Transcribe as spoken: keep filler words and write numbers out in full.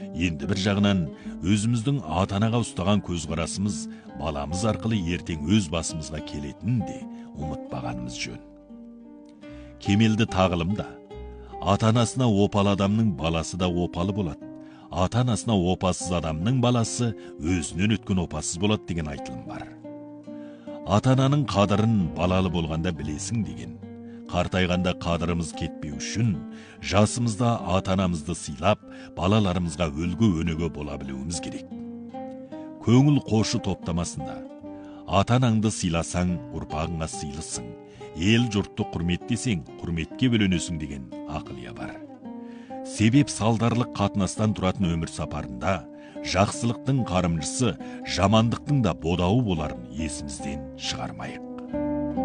Енді бір жағынан өзіміздің ата-анаға ұстаған көзқарасымыз баламыз арқылы ертең өз басымызға келетінін де ұмытпағанымыз жөн. Кемелді тағылымда ата-анасына опалы адамның баласы да опалы болады, ата-анасына опасыз адамның баласы өзінен өткен опасыз болады деген айтылым бар. Ата-ананың қадырын балалы болғанда білесің деген. Қартайғанда қадырымыз кетпеу үшін жасымызда ата-анамызды сыйлап, балаларымызға үлгі өнеге бола білуіміз керек. Көңіл қошы топтамасында ата-анаңды сыйласаң, ұрпағыңа сыйлысың, ел жұртты құрметтесең, құрметке бөленесің деген ақылия бар. Себеп салдарлық қатынастан тұратын өмір сапарында жақсылықтың қарымшысы, жамандықтың да бодауы боларын есімізден шығармайық.